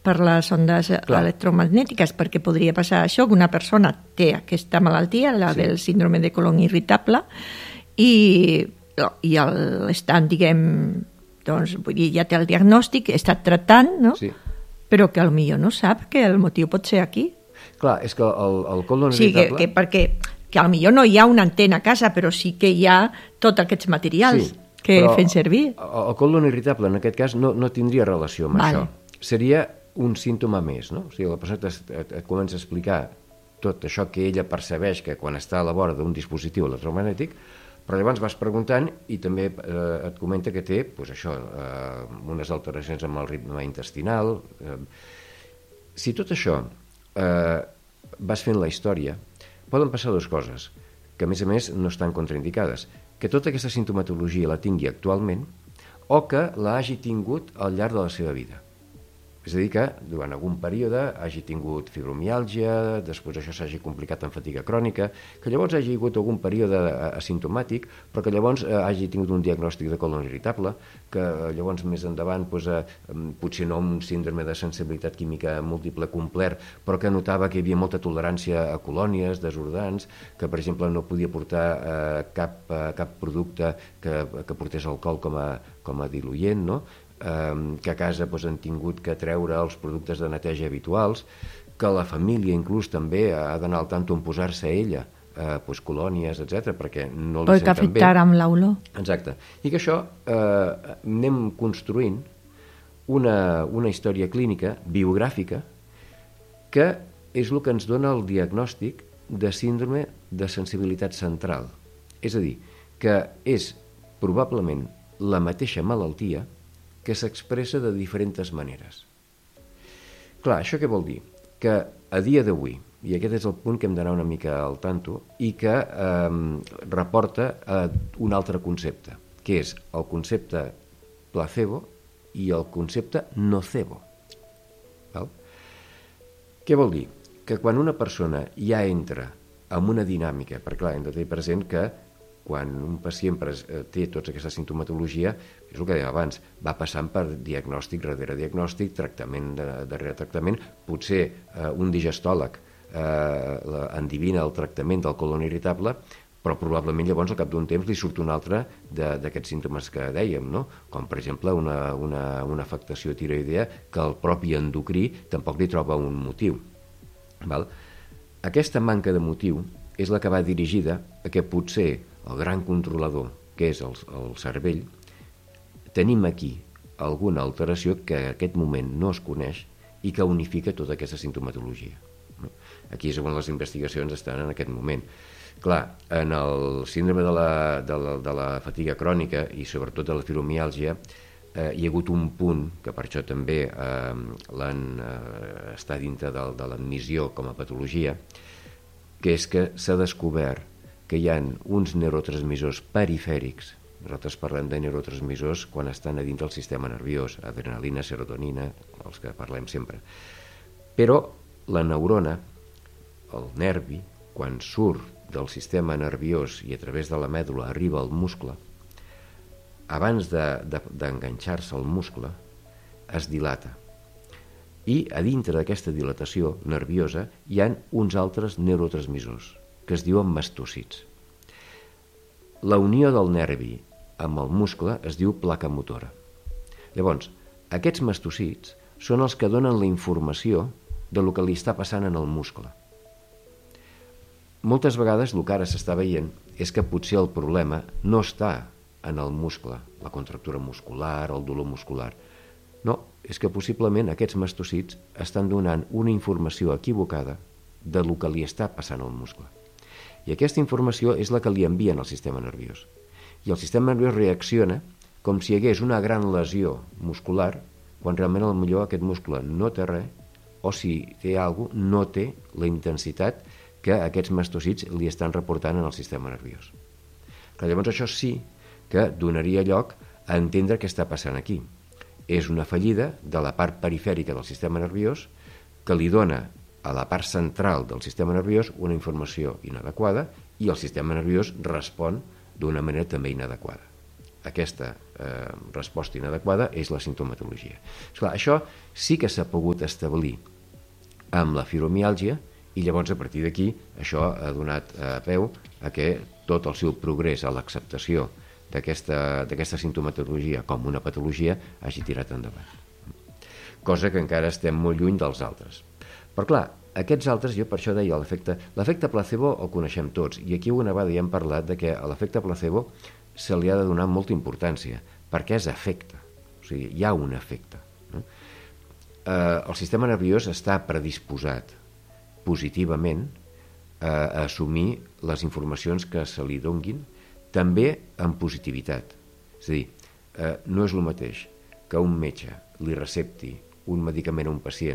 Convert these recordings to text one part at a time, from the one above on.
per les ondes electromagnètiques, perquè podria passar això, que una persona té aquesta malaltia, la del síndrome de colon irritable, i l'estan, diguem, doncs, vull dir, ja té el diagnòstic, està tractant, no? Sí. Però que potser no sap que el motiu pot ser aquí. Clar, és que el colon irritable... Sí, perquè potser no hi ha una antena a casa, però sí que hi ha tots aquests materials que fem servir. El colon irritable, en aquest cas, no tindria relació amb això. Seria un símptoma més, no? O sigui, la persona et comença a explicar tot això que ella percebeix que quan està a la vora d'un dispositiu electromagnètic, però llavors vas preguntant i també et comenta que té unes alteracions amb el ritme intestinal. Si tot això vas fent la història, poden passar dues coses, que a més no estan contraindicades, que tota aquesta simptomatologia la tingui actualment o que la hagi tingut al llarg de la seva vida. És a dir, que durant algun període hagi tingut fibromiàlgia, després això s'hagi complicat en fatiga crònica, que llavors hagi hagut algun període asimptomàtic, però que llavors hagi tingut un diagnòstic de colon irritable, que llavors més endavant potser no un síndrome de sensibilitat química múltiple complet, però que notava que hi havia molta tolerància a colònies, desodorants, que per exemple no podia portar cap producte que portés alcohol com a diluent, no? Que a casa han tingut que treure els productes de neteja habituals, que la família inclús també ha d'anar al tanto en posar-se ella colònies, etc, perquè no li senten bé. O que afectar amb l'olor. Exacte. I que això anem construint una història clínica, biogràfica, que és el que ens dona el diagnòstic de síndrome de sensibilitat central. És a dir, que és probablement la mateixa malaltia que s'expressa de diferents maneres. Clar, això què vol dir? Que a dia d'avui, i aquest és el punt que hem d'anar una mica al tanto, i que reporta a un altre concepte, que és el concepte placebo i el concepte nocebo. Val? Què vol dir? Que quan una persona ja entra en una dinàmica, perquè clar, hem de tenir present que quan un pacient té tota aquesta simptomatologia, és el que dèiem abans, va passant per diagnòstic darrere diagnòstic, tractament darrere tractament, potser un digestòleg endevina el tractament del colon irritable, però probablement llavors al cap d'un temps li surt un altre d'aquests símptomes que dèiem, no? Com per exemple una afectació tiroidea que el propi endocrí tampoc li troba un motiu. Val? Aquesta manca de motiu és la que va dirigida a que potser el gran controlador, que és el cervell, tenim aquí alguna alteració que en aquest moment no es coneix i que unifica tota aquesta simptomatologia. Aquí és on les investigacions estan en aquest moment. Clar, en el síndrome de la fatiga crònica i sobretot de la fibromiàlgia hi ha hagut un punt, que per això també està dintre de l'admissió com a patologia, que és que s'ha descobert que hi ha uns neurotransmissors perifèrics. Nosaltres parlem de neurotransmissors quan estan a dins del sistema nerviós, adrenalina, serotonina, els que parlem sempre. Però la neurona, el nervi, quan surt del sistema nerviós i a través de la mèdula arriba al muscle, abans d'enganxar-se al muscle, es dilata. I a dintre d'aquesta dilatació nerviosa hi ha uns altres neurotransmissors que es diuen mastòcits. La unió del nervi amb el muscle es diu placa motora. Llavors, aquests mastòcits són els que donen la informació de lo que li està passant en el muscle. Moltes vegades el que ara s'està veient és que potser el problema no està en el muscle, la contractura muscular, el dolor muscular. No, és que possiblement aquests mastòcits estan donant una informació equivocada de lo que li està passant al muscle. I aquesta informació és la que li envien al sistema nerviós. I el sistema nerviós reacciona com si hi hagués una gran lesió muscular, quan realment potser aquest muscle no té res, o si té alguna cosa, no té la intensitat que aquests mastòcits li estan reportant en el sistema nerviós. Llavors això sí que donaria lloc a entendre què està passant aquí. És una fallida de la part perifèrica del sistema nerviós que li dona a la part central del sistema nerviós una informació inadequada i el sistema nerviós respon d'una manera també inadequada. Aquesta resposta inadequada és la sintomatologia. Esclar, això sí que s'ha pogut establir amb la fibromiàlgia i llavors a partir d'aquí això ha donat peu a que tot el seu progrés a l'acceptació d'aquesta sintomatologia com una patologia hagi tirat endavant. Cosa que encara estem molt lluny dels altres. Però clar, aquests altres, jo per això deia l'efecte placebo el coneixem tots, i aquí una vegada ja hem parlat de que a l'efecte placebo se li ha de donar molta importància, perquè és efecte, o sigui, hi ha un efecte. No? El sistema nerviós està predisposat positivament a assumir les informacions que se li donguin, també amb positivitat. És a dir, no és el mateix que un metge li recepti un medicament a un pacient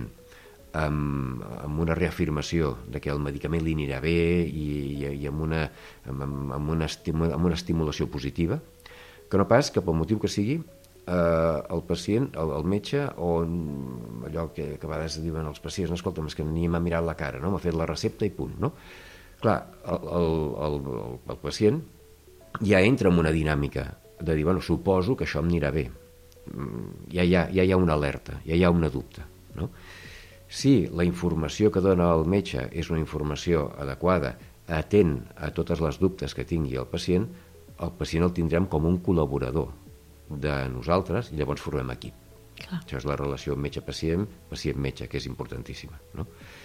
amb una reafirmació de que el medicament li anirà bé i amb una estimulació positiva, que no pas que pel motiu que sigui el pacient, el metge, o allò que a vegades diuen els pacients, no, escolta, és que ni m'ha mirat la cara, no? M'ha fet la recepta i punt. No? Clar, el pacient ja entra en una dinàmica de dir, bueno, suposo que això em anirà bé. Ja hi ha una alerta, ja hi ha una dubte. No? Si la informació que dona el metge és una informació adequada, atent a totes les dubtes que tingui el pacient el tindrem com un col·laborador de nosaltres i llavors formem equip. Clar. Això és la relació metge-pacient, pacient-metge, que és importantíssima. No?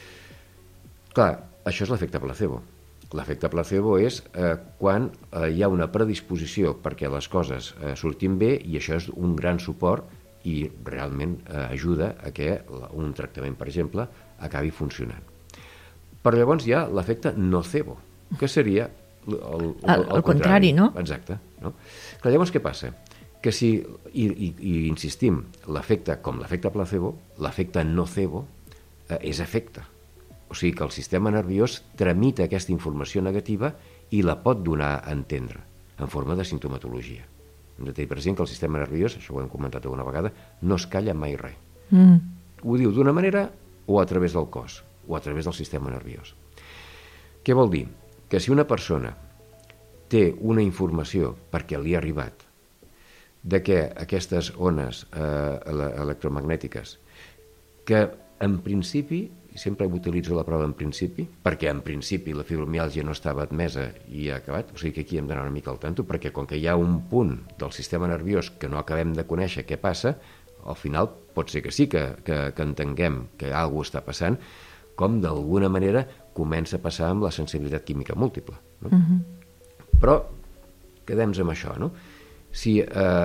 Clar, això és l'efecte placebo. L'efecte placebo és quan hi ha una predisposició perquè les coses surtin bé i això és un gran suport i realment ajuda a que un tractament, per exemple, acabi funcionant. Però llavors hi ha l'efecte nocebo, que seria el contrari, no? Exacte. No? Però llavors què passa? Que si, i insistim, l'efecte, com l'efecte placebo, l'efecte nocebo és efecte. O sigui que el sistema nerviós tramita aquesta informació negativa i la pot donar a entendre en forma de sintomatologia. Hem de tenir present que el sistema nerviós, això ho hem comentat alguna vegada, no es calla mai res. Ho diu d'una manera o a través del cos o a través del sistema nerviós. Què vol dir? Que si una persona té una informació perquè li ha arribat de que aquestes ones electromagnètiques, que en principi, i sempre utilitzo la prova en principi, perquè en principi la fibromiàlgia no estava admesa i ha acabat, o sigui que aquí hem d'anar una mica al tanto, perquè com que hi ha un punt del sistema nerviós que no acabem de conèixer què passa, al final pot ser que sí, que entenguem que alguna cosa està passant, com d'alguna manera comença a passar amb la sensibilitat química múltiple. No? Però quedem-nos amb això, no? Si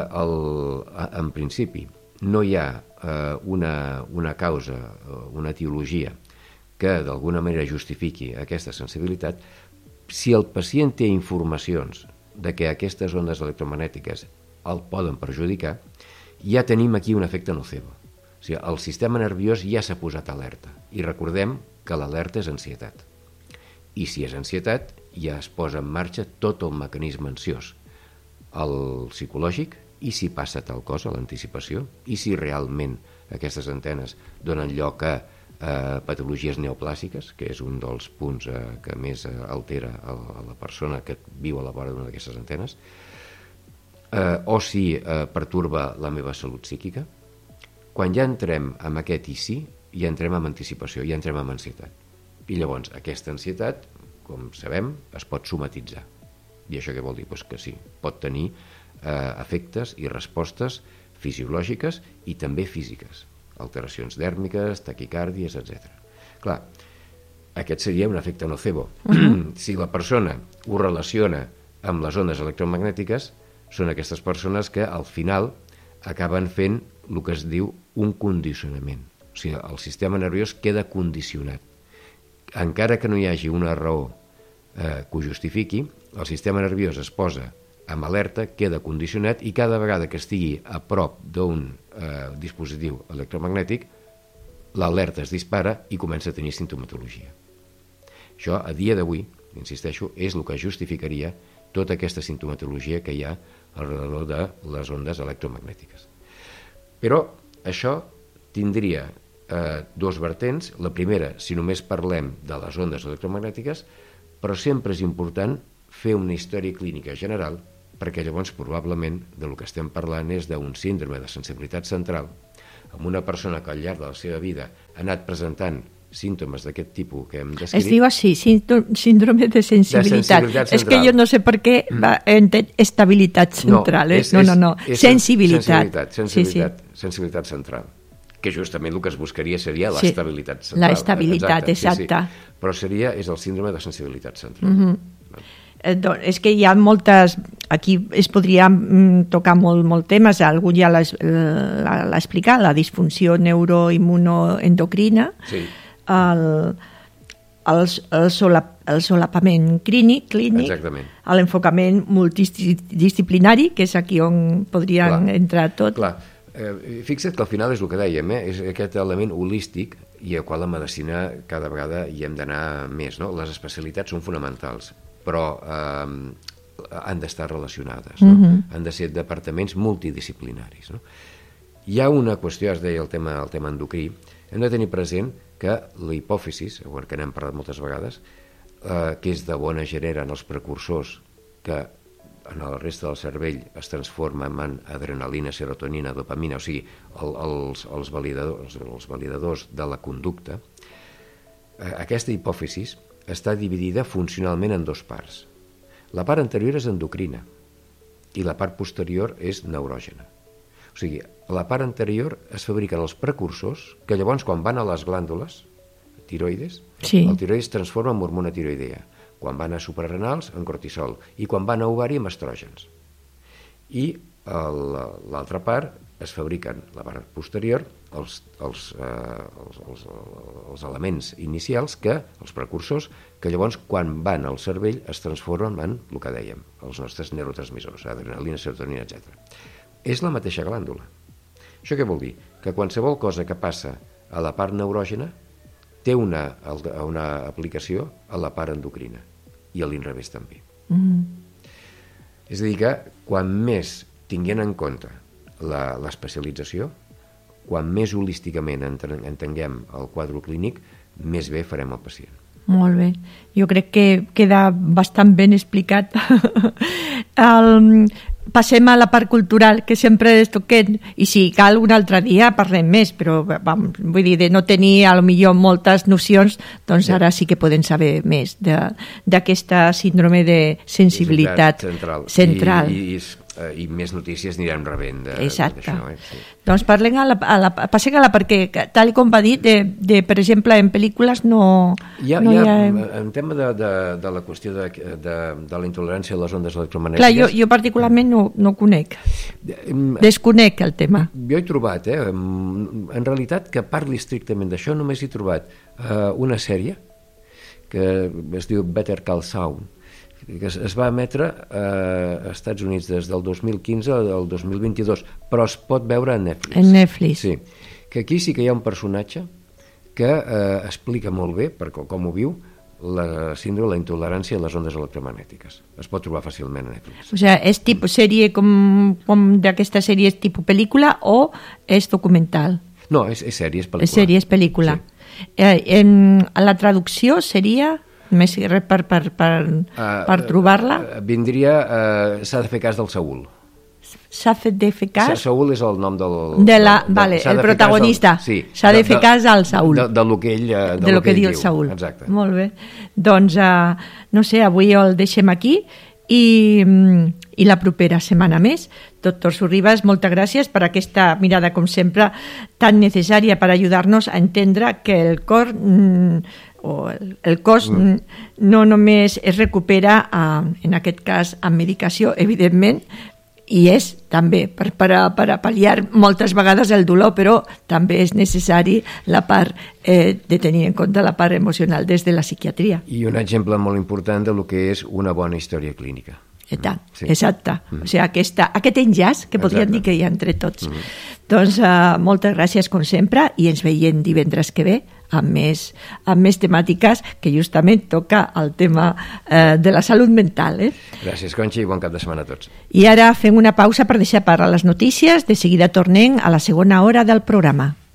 en principi no hi ha una causa, una etiologia que d'alguna manera justifiqui aquesta sensibilitat, si el pacient té informacions de que aquestes ondes electromagnètiques el poden perjudicar, ja tenim aquí un efecte nocebo. O sigui, el sistema nerviós ja s'ha posat alerta. I recordem que l'alerta és ansietat. I si és ansietat, ja es posa en marxa tot el mecanisme ansiós. El psicològic, i si passa tal cosa, l'anticipació, i si realment aquestes antenes donen lloc a patologies neoplàsiques, que és un dels punts que més altera a la persona que viu a la vora d'una d'aquestes antenes, o si perturba la meva salut psíquica. Quan ja entrem amb aquest i sí, ja entrem amb anticipació, ja entrem amb ansietat. I llavors aquesta ansietat, com sabem, es pot somatitzar. I això què vol dir? Pues que sí, pot tenir efectes i respostes fisiològiques i també físiques, alteracions dèrmiques, taquicàrdies, etc. Clar, aquest seria un efecte nocebo. Si la persona ho relaciona amb les ondes electromagnètiques, són aquestes persones que al final acaben fent el que es diu un condicionament. O sigui, el sistema nerviós queda condicionat. Encara que no hi hagi una raó que ho justifiqui, el sistema nerviós es posa amb alerta, queda condicionat i cada vegada que estigui a prop d'un dispositiu electromagnètic, l'alerta es dispara i comença a tenir sintomatologia. Això, a dia d'avui, insisteixo, és el que justificaria tota aquesta sintomatologia que hi ha alrededor de les ondes electromagnètiques. Però això tindria dos vertents. La primera, si només parlem de les ondes electromagnètiques, però sempre és important fer una història clínica general perquè llavors probablement del que estem parlant és d'un síndrome de sensibilitat central amb una persona que al llarg de la seva vida ha anat presentant símptomes d'aquest tipus que hem descrit. Es diu així, síndrome de sensibilitat. És que jo no sé per què entén estabilitat central. No, sensibilitat. Sensibilitat central. Que justament el que es buscaria seria l'estabilitat central. L'estabilitat, exacte. Però és el síndrome de sensibilitat central. És que hi ha moltes... Aquí es podria tocar molt temes, algú ja l'ha explicat, la disfunció neuroimmunoendocrina, el solapament clínic, l'enfocament multidisciplinari, que és aquí on podrien entrar tot. Clar, fixa't que al final és el que dèiem, és aquest element holístic i al qual la medicina cada vegada hi hem d'anar més. Les especialitats són fonamentals, però han d'estar relacionades, han de ser departaments multidisciplinaris. Hi ha una qüestió, es deia el tema endocrí, hem de tenir present que la hipòfisis, que n'hem parlat moltes vegades, que és de bona gerera en els precursors que en la resta del cervell es transforma en adrenalina, serotonina, dopamina, o sigui, els validadors de la conducta. Aquesta hipòfisis està dividida funcionalment en dues parts. La part anterior és endocrina i la part posterior és neurògena. O sigui, a la part anterior es fabriquen els precursors que llavors quan van a les glàndules tiroides, el tiroides es transforma en hormona tiroidea. Quan van a suprarrenals, en cortisol, i quan van a ovari, en estrògens. I l'altra part es fabriquen, la part posterior, els elements inicials, els precursors, que llavors quan van al cervell es transformen en el que dèiem, els nostres neurotransmissors, adrenalina, serotonina, etc. És la mateixa glàndula. Això què vol dir? Que qualsevol cosa que passa a la part neurògena té una aplicació a la part endocrina i a l'inrevés també. És a dir que quan més tinguent en compte l'especialització, quan més holísticament entenguem el quadre clínic, més bé farem el pacient. Molt bé. Jo crec que queda bastant ben explicat. Passem a la part cultural, que sempre es toquem, i si cal un altre dia parlem més, però vull dir, de no tenir a lo millor moltes nocions, doncs ara sí que podem saber més d'aquesta síndrome de sensibilitat central. I més notícies anirem rebent d'això. Doncs passem a la perquè, tal com va dir, per exemple, en pel·lícules no hi ha... En tema de la qüestió de la intolerància a les ondes electromagnètiques... Clar, jo particularment no conec. Desconec el tema. Jo he trobat, en realitat, que parli estrictament d'això, només he trobat una sèrie que es diu Better Call Saul, que es va emetre als Estats Units des del 2015 al 2022, però es pot veure a Netflix. En Netflix. Sí, que aquí sí que hi ha un personatge que explica molt bé, com ho viu, la síndrome de la intolerància a les ondes electromagnètiques. Es pot trobar fàcilment a Netflix. O sigui, és tipus sèrie com d'aquesta sèrie és tipus pel·lícula o és documental? No, és sèrie, és pel·lícula. És sèrie, és pel·lícula. Sí. La traducció seria... Més per trobar-la? Vindria... s'ha de fer cas del Saúl. S'ha de fer cas? Saúl és el nom del... Vale, el protagonista. S'ha de fer cas al Saúl. De lo que ell de lo que diu el Saúl. Exacte. Molt bé. Doncs, no sé, avui el deixem aquí i la propera setmana més. Doctor Sorribas, moltes gràcies per aquesta mirada, com sempre, tan necessària per ajudar-nos a entendre que el cor... el cos no només es recupera en aquest cas amb medicació, evidentment, i és també per pal·liar moltes vegades el dolor, però també és necessari la part de tenir en compte la part emocional des de la psiquiatria. I un exemple molt important de lo que és una bona història clínica. Exacte. O sigui, aquest enllaç que podríem dir que hi ha entre tots. Doncs moltes gràcies com sempre i ens veiem divendres que ve amb més temàtiques que justament toca el tema de la salut mental. Gràcies, Conxa, i bon cap de setmana a tots. I ara fem una pausa per deixar parlar les notícies. De seguida tornem a la segona hora del programa.